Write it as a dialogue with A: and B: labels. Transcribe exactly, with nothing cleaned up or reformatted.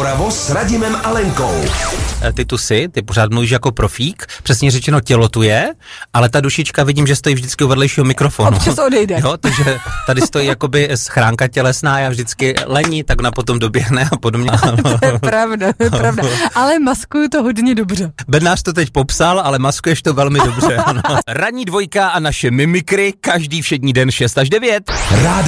A: napravo s Radimem a Lenkou.
B: Ty tu jsi, ty pořád mluvíš jako profík, přesně řečeno tělo tu je, ale ta dušička vidím, že stojí vždycky u vedlejšího mikrofonu.
C: Občas odejde.
B: Jo, takže tady stojí jakoby schránka tělesná, já vždycky lení, tak na potom doběhne a podobně.
C: To je pravda, to je pravda. Ale maskuju to hodně dobře.
B: Bednář to teď popsal, ale maskuješ to velmi dobře. Ano. Ranní dvojka a naše mimikry každý všední den šest až devět.
A: Rádio